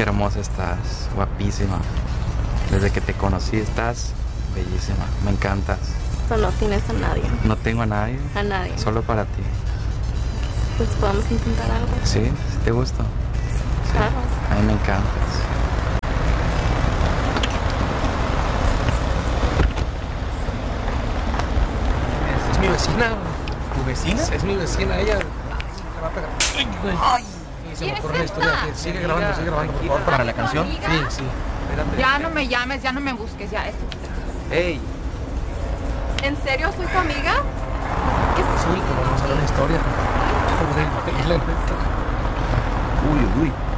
Qué hermosa estás, guapísima. Desde que te conocí estás bellísima, me encantas. Pero no tienes a nadie. No tengo a nadie. A nadie. Solo para ti. Pues podemos intentar algo. ¿Sí? ¿Sí te gusto? Sí. Claro. A mí me encantas. Es mi vecina. ¿Tu vecina? Es mi vecina, ella. Le va a pegar. Ay, güey. Y se me ocurre una historia. Sigue grabando, por favor. ¿Para la canción? Sí. Espérate. Ya no me llames, ya no me busques, ya esto. ¡Ey! ¿En serio soy tu amiga? Sí, pero vamos a ver una historia. Joder, la neta. Uy.